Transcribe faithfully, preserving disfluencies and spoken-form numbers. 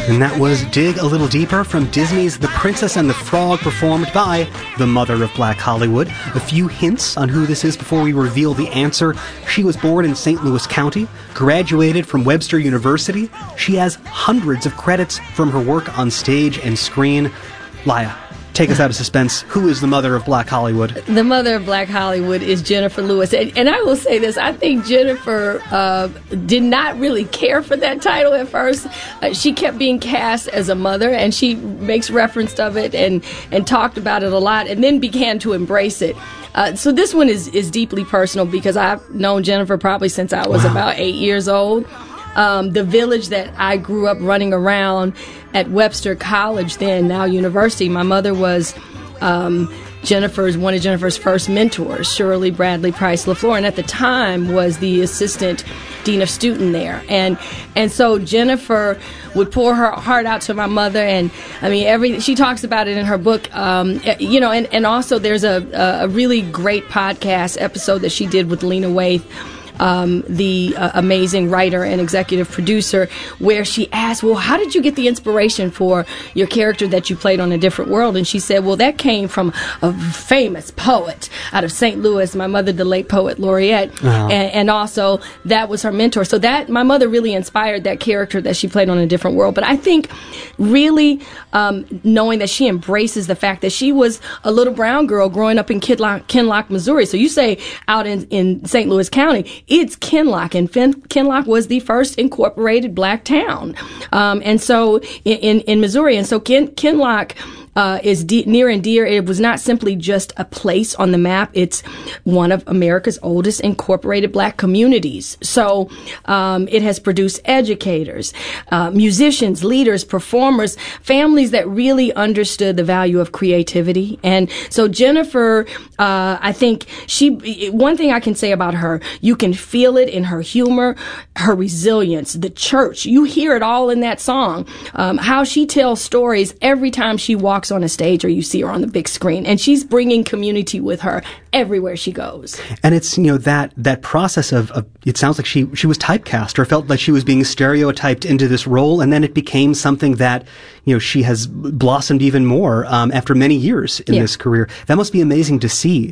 And that was Dig a Little Deeper from Disney's The Princess and the Frog, performed by the mother of Black Hollywood. A few hints on who this is before we reveal the answer. She was born in Saint Louis County, graduated from Webster University. She has hundreds of credits from her work on stage and screen. Laya, take us out of suspense. Who is the mother of Black Hollywood? The mother of Black Hollywood is Jennifer Lewis. And, and I will say this, I think Jennifer uh, did not really care for that title at first. Uh, she kept being cast as a mother, and she makes reference of it and, and talked about it a lot, and then began to embrace it. Uh, so this one is, is deeply personal because I've known Jennifer probably since I was wow. about eight years old. Um, the village that I grew up running around at Webster College, then now university, my mother was um, Jennifer's one of Jennifer's first mentors, Shirley Bradley Price LaFleur, and at the time was the assistant dean of student there. And and so Jennifer would pour her heart out to my mother, and I mean, every she talks about it in her book, um, you know, and, and also there's a, a really great podcast episode that she did with Lena Waithe, Um, the uh, amazing writer and executive producer, where she asked, well, how did you get the inspiration for your character that you played on A Different World? And she said, well, that came from a famous poet out of Saint Louis, my mother, the late poet laureate, uh-huh. and, and also that was her mentor. So that, my mother really inspired that character that she played on A Different World. But I think really um, knowing that she embraces the fact that she was a little brown girl growing up in Kinloch, Kinloch Missouri. So you say out in, in Saint Louis County, it's Kinloch, and Fin- Kinloch was the first incorporated black town. Um, and so in, in, in Missouri, and so Kin- Kinloch Uh, is de- near and dear. It was not simply just a place on the map. It's one of America's oldest incorporated black communities. So um, it has produced educators, uh, musicians, leaders, performers, families that really understood the value of creativity. And so Jennifer, uh, I think she, one thing I can say about her, you can feel it in her humor, her resilience, the church. You hear it all in that song, um, how she tells stories every time she walks on a stage or you see her on the big screen, and she's bringing community with her everywhere she goes. And it's, you know, that that process of, of it sounds like she she was typecast or felt like she was being stereotyped into this role, and then it became something that, you know, she has blossomed even more um, after many years in yeah. this career. That must be amazing to see.